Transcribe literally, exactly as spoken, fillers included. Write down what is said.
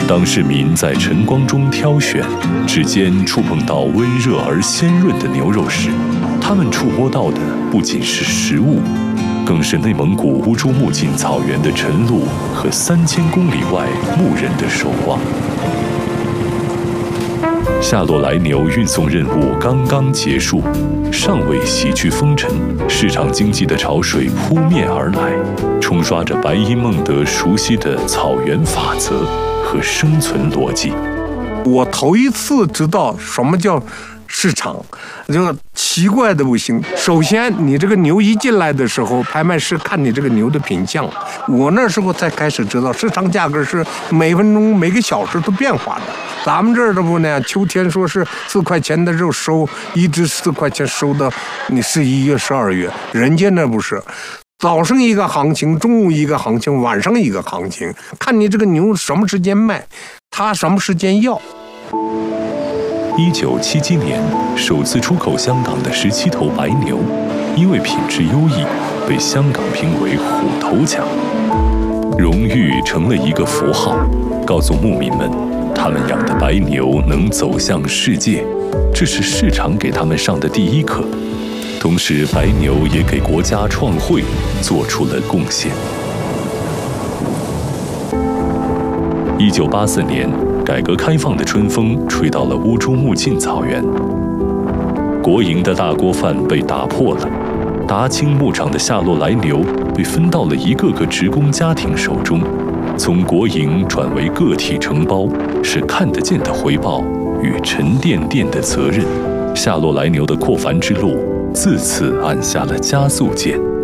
当市民在晨光中挑选，指尖触碰到温热而鲜润的牛肉时，他们触摸到的不仅是食物，更是内蒙古乌珠穆沁草原的晨露和三千公里外牧人的守望。夏洛来牛运送任务刚刚结束，尚未洗去风尘，市场经济的潮水扑面而来，冲刷着白因孟德熟悉的草原法则和生存逻辑。 我头一次知道什么叫市场，就奇怪的不行。首先，你这个牛一进来的时候，拍卖师看你这个牛的品相。我那时候才开始知道，市场价格是每分钟、每个小时都变化的。咱们这儿的不呢，秋天说是四块钱的肉收，一只四块钱收到你十一月、十二月，人家那不是。早上一个行情，中午一个行情，晚上一个行情，看你这个牛什么时间卖，他什么时间要。 一九七七年，首次出口香港的十七头白牛，因为品质优异，被香港评为虎头奖。荣誉成了一个符号，告诉牧民们，他们养的白牛能走向世界，这是市场给他们上的第一课。同时，白牛也给国家创汇做出了贡献。一九八四年，改革开放的春风吹到了乌珠穆沁草原，国营的大锅饭被打破了，达清牧场的夏洛来牛被分到了一个个职工家庭手中，从国营转为个体承包，是看得见的回报与沉甸甸的责任。夏洛来牛的扩繁之路自此按下了加速键。